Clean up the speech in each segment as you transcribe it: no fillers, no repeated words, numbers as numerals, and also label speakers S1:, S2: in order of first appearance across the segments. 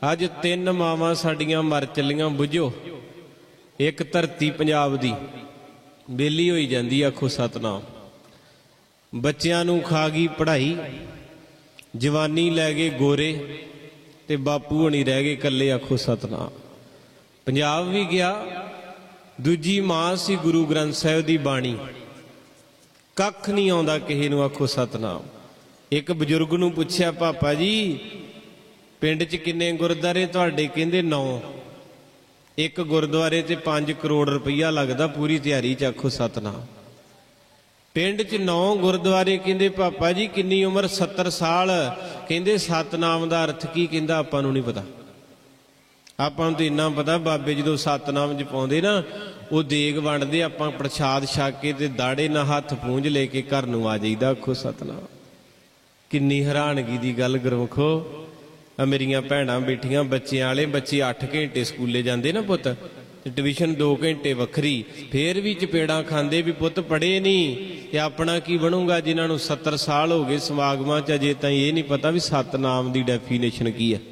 S1: अज तीन मावां साडियां मर चलियां बुझो। एक धरती पंजाब दी बेली होई जांदी, आखो सतनाम। बच्चियां नूं खा गई पढ़ाई, जवानी लै गए गोरे ते बापू होनी रह गए कल्ले, आखो सतनाम। पंजाब भी गया, दूजी मां सी गुरु ग्रंथ साहिब दी बाणी, कख नहीं आउंदा किसे नूं, आखो सतनाम। एक बजुर्ग नूं पुछया, पापा जी पिंड च किन्ने गुरुद्वारे तुहाडे? कहंदे 9। एक गुरुद्वारे ते 5 करोड़ रुपया लगदा पूरी तैयारी च, आखो सतनाम। पिंड च 9 गुरुद्वारे। कहंदे पापा जी किन्नी उम्र? 70 साल। कहंदे सतनाम दा अर्थ की? कहंदा आपां नूं नहीं पता। आपां नूं तो इन्ना पता, बाबे जदों सतनाम जपाउंदे ना, वो देग वंडदे, आपां प्रसाद छक के ते दाड़े नाल हत्थ पूंज लेके घर नूं आ जाईदा, आखो सतनाम। किन्नी हैरानगी दी गल गुरमुखो। मेरियां भैणां बैठियां बच्चियां वाले, बच्चे 8 घंटे स्कूले जांदे ना पुत्त, ट्यूशन 2 घंटे वखरी, फिर भी चपेड़ां खांदे भी पुत्त पढ़े नहीं, ते अपना की बनूगा? जिन्हां नूं 70 साल हो गए समागमां च, अजे ताईं ये नहीं पता भी सतनाम दी डेफिनेशन की है।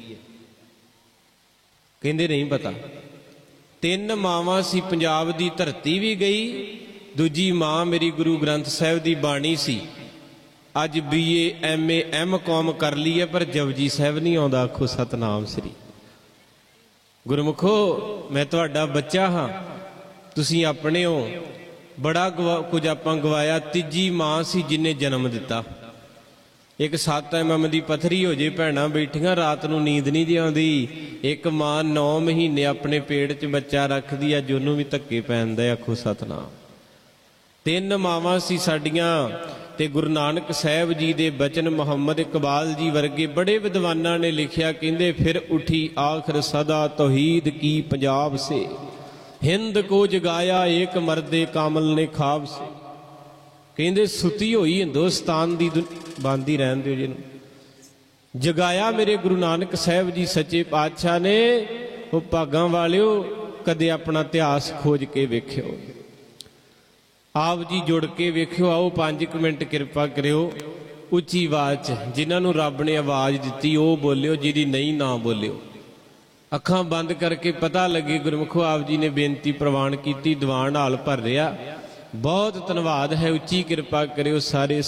S1: कहंदे नहीं पता। 3 मावां सी, पंजाब दी धरती भी गई, दूजी मां मेरी गुरु ग्रंथ साहिब दी बाणी सी। अज BA MA M.Com कर ली है, पर जपजी साहिब नहीं आउंदा, आखो सतनाम श्री। गुरमुखो मैं तुहाडा बच्चा हाँ, तुसीं अपने हो। बड़ा कुछ आपां गवाया। तीजी मां सी जिन्हें जन्म दिता। एक 7 mm दी पत्थरी हो जे, भैणां बैठियां रात नूं नींद नहीं जी आउंदी। एक मां 9 महीने अपने पेट च बच्चा रखदी, अज ओनूं भी धक्के पैंदे, आखो सतनाम। 3 मावां सी साडियां। ते गुरु नानक साहब जी दे बचन मुहम्मद इकबाल जी वर्गे बड़े विद्वानां ने लिखिया, कहंदे फिर उठी आखिर सदा तौहीद की पंजाब से, हिंद को जगाया एक मर्दे कामल ने ख्वाब से। कहंदे सुती होई हिंदुस्तान दी बांदी रहन दिओ जी, जगाया मेरे गुरु नानक साहब जी सच्चे पातशाह ने। वो भागां वालिओ कदे अपना इतिहास खोज के वेखिओ, आप जी जुड़ के वेखियो। आओ 5 मिनट कृपा करियो, उच्ची आवाज च, जिन्होंने रब ने आवाज दी वो बोलियो, जिहदी नहीं ना बोलियो। अखां बंद करके पता लगे गुरमुखो, आप जी ने बेनती प्रवान की, दीवान हाल भर रहा। बहुत धन्यवाद है, उच्ची कृपा करियो सारे